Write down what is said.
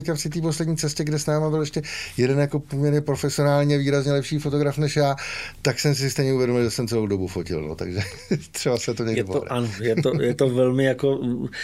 při té poslední cestě, kde s náma byl ještě jeden jako poměrně profesionálně výrazně lepší fotograf než já, tak jsem si stejně uvědomil, že jsem celou dobu fotil, no, takže třeba se to někdy ano, je to velmi jako